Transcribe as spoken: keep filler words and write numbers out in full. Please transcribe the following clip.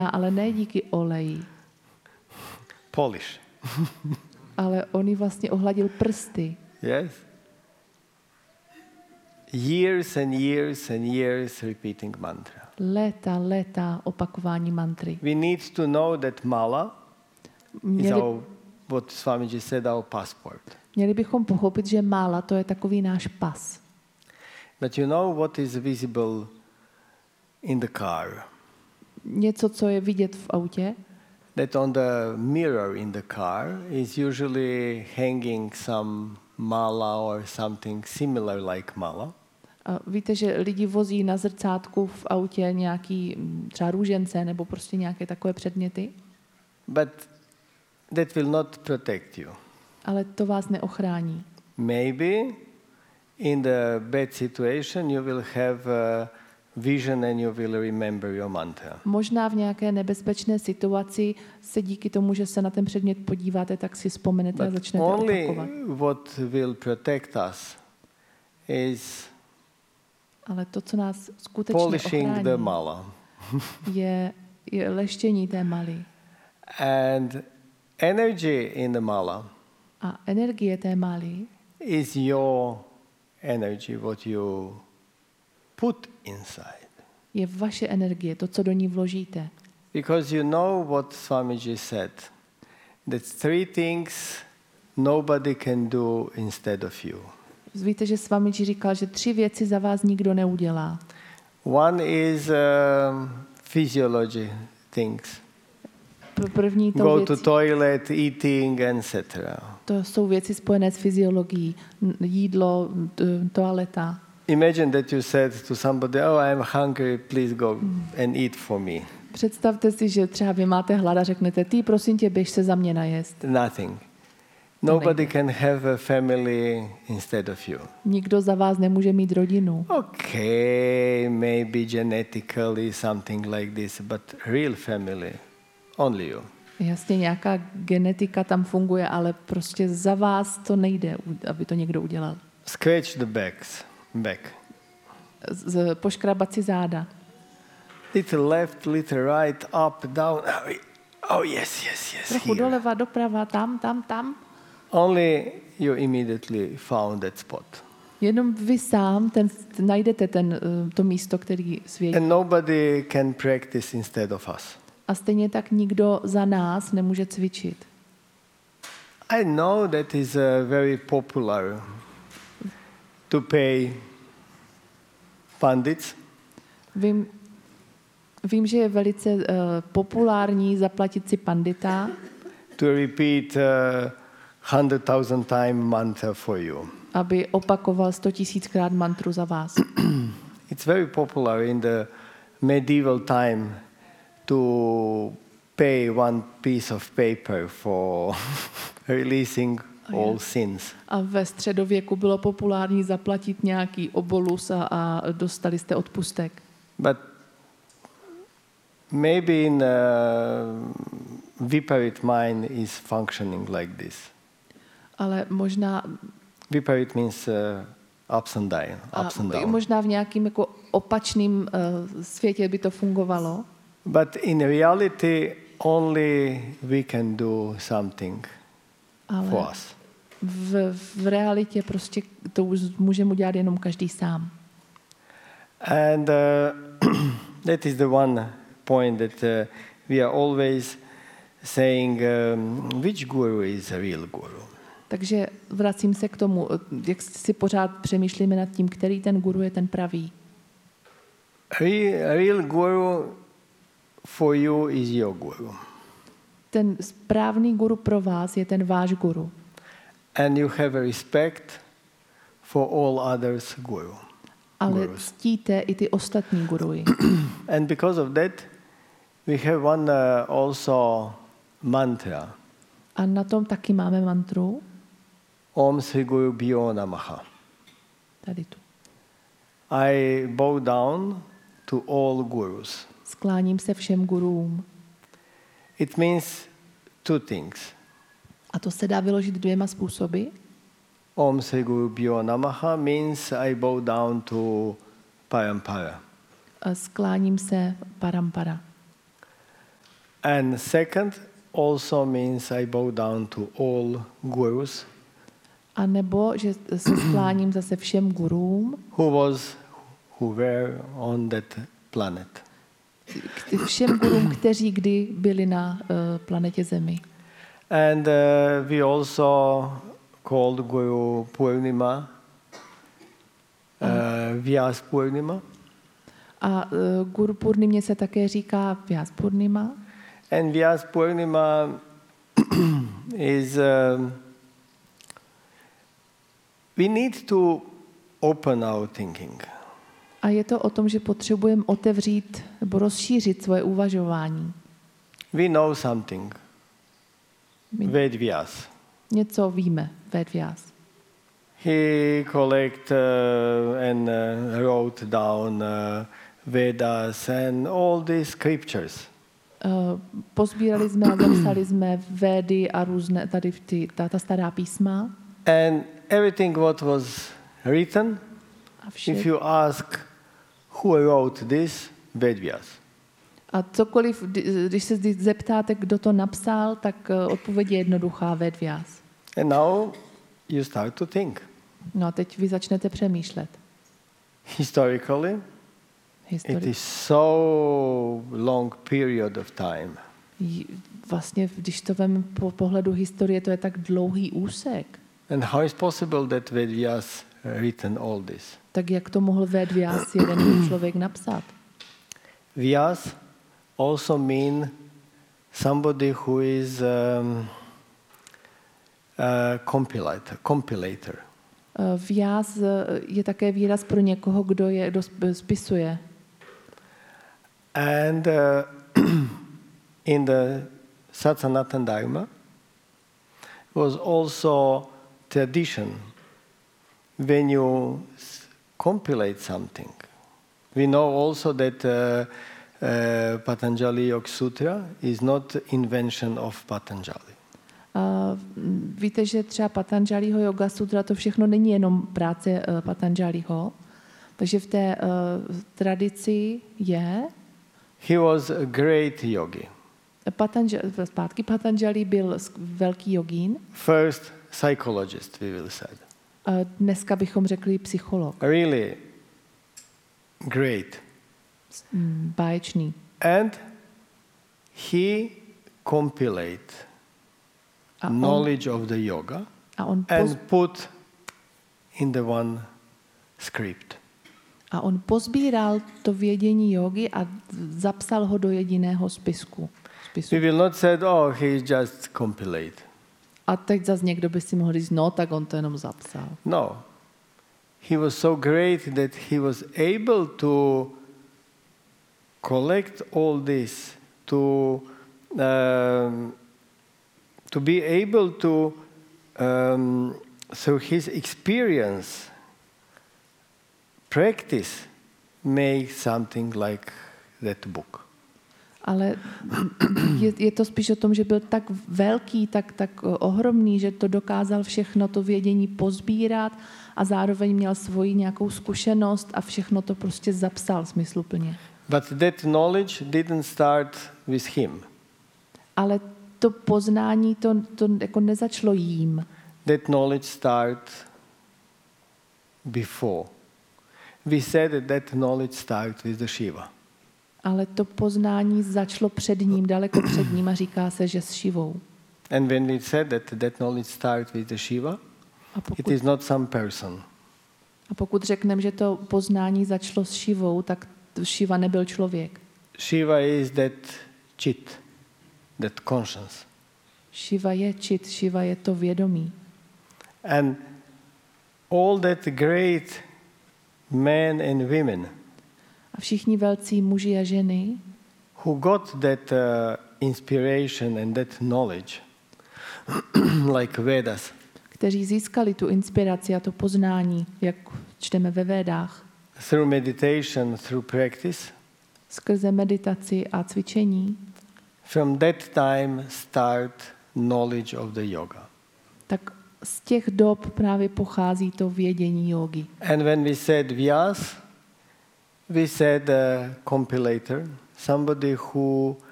ale ne díky oleji. Polish. Ale on jí vlastně ohladil prsty. Yes? Years and years and years repeating mantra. Léta, léta opakování mantry. We need to know that mala is Měli, our, what Swamiji said, our passport. měli bychom pochopit, že mála to je takový náš pas. But you know what is visible in the car? Něco, co je vidět v autě, That on the mirror in the car is usually hanging some mala or something similar like mala. a víte, že lidi vozí na zrcátku v autě nějaký mm, třeba růžence nebo prostě nějaké takové předměty, But that will not protect you. ale to vás neochrání. Maybe in the bad situation you will have a vision and you will remember your mantra. Možná v nějaké nebezpečné situaci se díky tomu, že se na ten předmět podíváte, tak si vzpomenete a But začnete only opakovat. what will protect us is Ale to, co nás skutečně polishing the ochrání, mala. je, je leštění té maly. And energy in the mala A energie té maly is your energy, what you put inside. je vaše energie, to, co do ní vložíte. Because you know what Swamiji said, that three things nobody can do instead of you. Víte, že Swamiji říkal, že tři věci za vás nikdo neudělá. One is um, physiology things. P- První to, Go věci, to toilet, eating, et cetera. to jsou věci spojené s fyziologií, n- jídlo, t- toaleta. Imagine that you said to somebody, "Oh, I'm hungry. Please go and eat for me." Představte si, že třeba vy máte hlad a řeknete, ty prosím tě, běž se za mě najést. Nothing. Nobody can have a family instead of you. Nikdo za vás nemůže mít rodinu. Okay, maybe genetically something like this, but real family, only you. Jasně, nějaká genetika tam funguje, ale prostě za vás to nejde, aby to někdo udělal. Scratch the backs, back. Z, poškrabat si záda. Little left, little right, up, down. Oh yes, yes, yes. Trochu Here. doleva, doprava, tam, tam, tam. Only you immediately found that spot. Jenom vy sám ten, najdete ten, eh, to místo, který svědí. And nobody can practice instead of us. A stejně tak nikdo za nás nemůže cvičit. I know that is uh, very popular to pay pandits. Vím, vím, že je velice uh, populární zaplatit si pandita, To repeat uh, hundred thousand time mantra for you. aby opakoval sto tisíckrát mantru za vás. It's very popular in the medieval time to pay one piece of paper for releasing all sins. A ve středověku bylo populární zaplatit nějaký obolus a, a dostali jste odpustek. But maybe in uh, Viparit mind is functioning like this. Ale možná, Viparit means uh, ups and down, ups and a down. možná v nějakým jako opačným uh, světě by to fungovalo, But in reality, only we can do something ale for us. v, v realitě prostě to už můžeme udělat jenom každý sám. And uh, that is the one point that uh, we are always saying, um, which guru is a real guru? Takže vracím se k tomu, jak si pořád přemýšlíme nad tím, který ten guru je ten pravý. Real, real guru for you is your guru. Ten správný guru pro vás je ten váš guru. And you have a respect for all others guru. Ale Gurus. ctíte i ty ostatní guruji. And because of that, we have one uh, also mantra. A na tom taky máme mantru. Om Sri Guru Bhyo Namaha. Tady tu. I bow down to all gurus. Skláním se všem guruům. It means two things. A to se dá vyložit dvěma způsoby. Om Sri Guru Bhyo Namaha means I bow down to Parampara. A skláním se parampara. And second also means I bow down to all gurus. A nebo, že se skláním zase všem gurům, who was, who were on that planet. k- všem gurům, kteří kdy byli na uh, planetě Zemi. And uh, we also called Guru Purnima, uh, Vyas Purnima. A uh, Guru Purnimě se také říká Vyas Purnima. And Vyas Purnima is, um, we need to open our thinking. A je to o tom, že potřebujeme otevřít nebo rozšířit svoje uvažování. We know something, My Ved Vyas. něco víme, Ved Vyas. He collect uh, and uh, wrote down uh, Vedas and all these scriptures. Uh, pozbírali jsme a zapsali jsme Védy a různé tady ty, ta, ta stará písma. And everything what was written, A, if vše, you ask who wrote this, Ved Vyas. a cokoliv, kdy- když se zde zeptáte, kdo to napsal, tak uh, odpověď je jednoduchá, Ved Vyas. And now you start to think. No a teď vy začnete přemýšlet. Historically, it Historii. is so long period of time. J- Vlastně, když to vem po pohledu historie, to je tak dlouhý úsek. And how is possible that Ved Vyas written all this? Tak jak to mohl Ved Vyas jeden člověk napsat? Vyas also mean somebody who is um, a compilator. compilator. Uh, Vyas uh, je také výraz pro někoho, kdo je, kdo sp- spisuje. And uh, in the Satsanatana Dharma was also tradition when you s- compilate something. We know also that uh, uh, Patanjali Yoga Sutra is not invention of Patanjali. Uh, víte, že třeba Patanjaliho Yoga Sutra, to všechno není jenom práce uh, Patanjaliho, takže v té uh, tradici je, He was a great yogi. Patanjali, zpátky Patanjali byl sk- velký jogín, First psychologist, we will say. uh, dneska bychom řekli psycholog, Really great. mm, báječný. And he compilate A on, knowledge of the yoga a on, poz, and put in the one script. a on pozbíral to vědění jogy a zapsal ho do jediného spisku. spisu. We will not say, oh, he just compilate. A teď zase někdo by si mohl říct, no, tak on to jenom zapsal. No. He was so great that he was able to collect all this, to um, to be able to, um, through his experience, practice, make something like that book. Ale je, je to spíš o tom, že byl tak velký, tak, tak ohromný, že to dokázal všechno to vědění pozbírat a zároveň měl svoji nějakou zkušenost a všechno to prostě zapsal smysluplně. But that knowledge didn't start with him. Ale to poznání to, to jako nezačalo jím. That knowledge start before. We said that that knowledge start with the Shiva. Ale to poznání začalo před ním, daleko před ním a říká se, že s Šivou. And when we said that that knowledge start with the Shiva, A it pokud, is not some person. a pokud řekneme, že to poznání začalo s Šivou, tak Šiva nebyl člověk. Shiva is that chit, that conscience. Šiva je čit, Šiva je to vědomí. And all that great men and women A všichni velcí muži a ženy, who got that uh, inspiration and that knowledge, like Vedas, kteří získali tu inspiraci a to poznání, jak čteme ve Védách, through meditation, through practice, skrze meditaci a cvičení, from that time start knowledge of the yoga. tak z těch dob právě pochází to vědění jógy. And when we said Vyas, we said a compilator, somebody who